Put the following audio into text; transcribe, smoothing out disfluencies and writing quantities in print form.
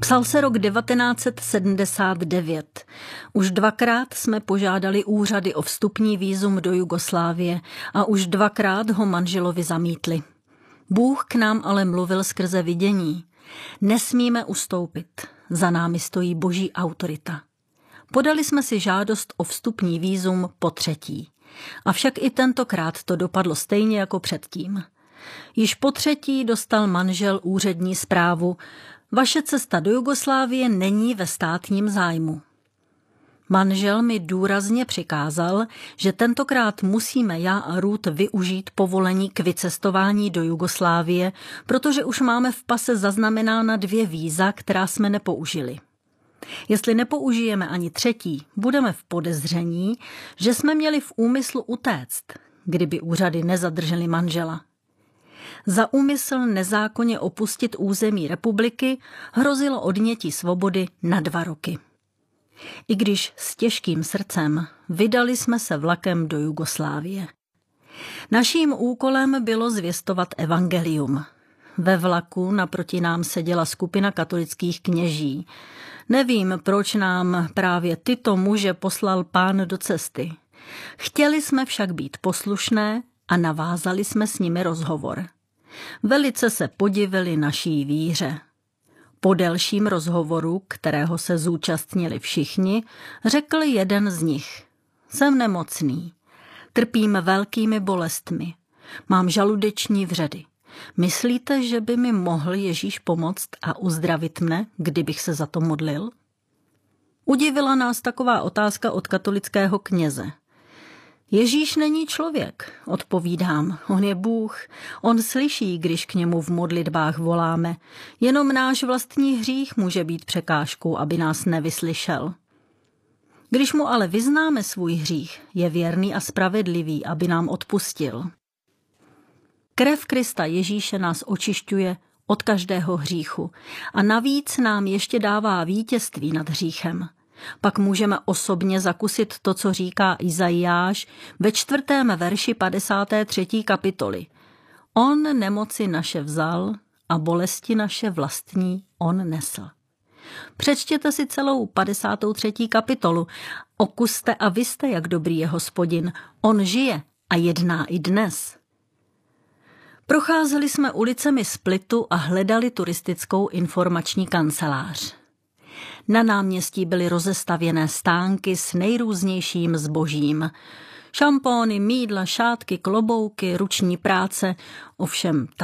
Psal se rok 1979. Už dvakrát jsme požádali úřady o vstupní vízum do Jugoslávie a už dvakrát ho manželovi zamítli. Bůh k nám ale mluvil skrze vidění. Nesmíme ustoupit, za námi stojí boží autorita. Podali jsme si žádost o vstupní vízum po třetí. Avšak i tentokrát to dopadlo stejně jako předtím. Již po třetí dostal manžel úřední zprávu: vaše cesta do Jugoslávie není ve státním zájmu. Manžel mi důrazně přikázal, že tentokrát musíme já a Ruth využít povolení k vycestování do Jugoslávie, protože už máme v pase zaznamenána 2 víza, která jsme nepoužili. Jestli nepoužijeme ani třetí, budeme v podezření, že jsme měli v úmyslu utéct, kdyby úřady nezadržely manžela. Za úmysl nezákonně opustit území republiky hrozilo odnětí svobody na 2 roky. I když s těžkým srdcem vydali jsme se vlakem do Jugoslávie. Naším úkolem bylo zvěstovat evangelium. Ve vlaku naproti nám seděla skupina katolických kněží. Nevím, proč nám právě tyto muže poslal Pán do cesty. Chtěli jsme však být poslušné a navázali jsme s nimi rozhovor. Velice se podivili naší víře. Po delším rozhovoru, kterého se zúčastnili všichni, řekl jeden z nich: jsem nemocný, trpím velkými bolestmi, mám žaludeční vředy. Myslíte, že by mi mohl Ježíš pomoct a uzdravit mne, kdybych se za to modlil? Udivila nás taková otázka od katolického kněze. Ježíš není člověk, odpovídám, on je Bůh, on slyší, když k němu v modlitbách voláme, jenom náš vlastní hřích může být překážkou, aby nás nevyslyšel. Když mu ale vyznáme svůj hřích, je věrný a spravedlivý, aby nám odpustil. Krev Krista Ježíše nás očišťuje od každého hříchu a navíc nám ještě dává vítězství nad hříchem. Pak můžeme osobně zakusit to, co říká Izajáš ve 4. verši 53. kapitoly. On nemoci naše vzal a bolesti naše vlastní on nesl. Přečtěte si celou 53. kapitolu. Okuste a vyste, jak dobrý je Hospodin. On žije a jedná i dnes. Procházeli jsme ulicemi Splitu a hledali turistickou informační kancelář. Na náměstí byly rozestavěné stánky s nejrůznějším zbožím. Šampóny, mýdla, šátky, klobouky, ruční práce, ovšem